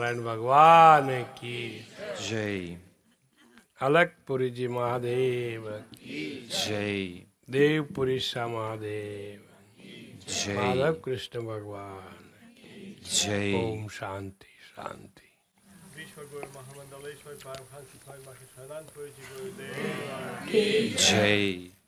भगवान की जय। अलकपुरी जी महादेव की जय। देवपुरी सा महादेव जय। माधव कृष्ण भगवान जय। ओम शांति शांति। विश्व गुरु महामंडलेश्वर परमहंस स्वामी महेश्वरानंद पुरी जी गुरुदेव जय।